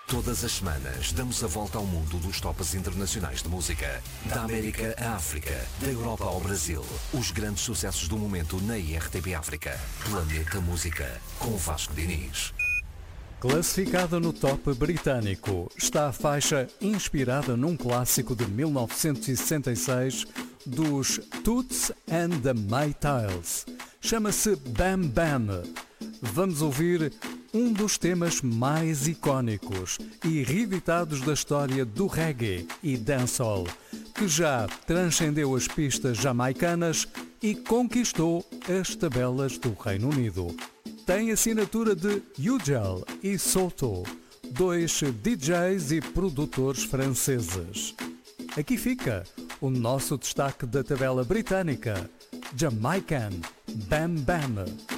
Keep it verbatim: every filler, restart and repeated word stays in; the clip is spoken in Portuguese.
Todas as semanas damos a volta ao mundo dos tops internacionais de música. Da América à África, da Europa ao Brasil. Os grandes sucessos do momento na I R T P África. Planeta Música, com Vasco Diniz. Classificada no top britânico, está a faixa inspirada num clássico de mil novecentos e sessenta e seis dos Toots and the Maytals. Chama-se Bam Bam. Vamos ouvir um dos temas mais icónicos e reeditados da história do reggae e dancehall, que já transcendeu as pistas jamaicanas e conquistou as tabelas do Reino Unido. Tem assinatura de Ugel e Soto, dois D Js e produtores franceses. Aqui fica o nosso destaque da tabela britânica, Jamaican Bam Bam.